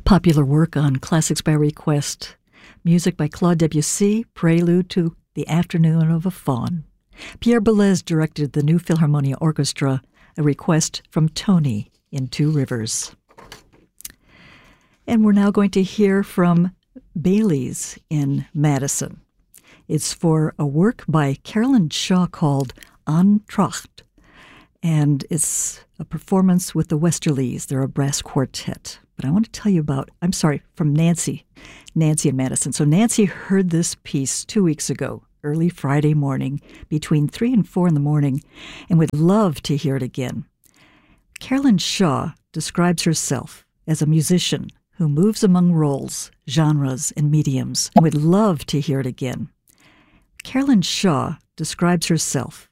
Popular work on Classics by Request. Music by Claude Debussy, prelude to The Afternoon of a Faun. Pierre Boulez directed the New Philharmonia Orchestra, a request from Tony in Two Rivers. And we're now going to hear from Bailey's in Madison. It's for a work by Carolyn Shaw called Entr'acte, and it's a performance with the Westerlies. They're a brass quartet. But I want to tell you from Nancy in Madison. So Nancy heard this piece 2 weeks ago, early Friday morning, between 3 and 4 in the morning, and would love to hear it again. Carolyn Shaw describes herself as a musician who moves among roles, genres, and mediums, and would love to hear it again. Carolyn Shaw describes herself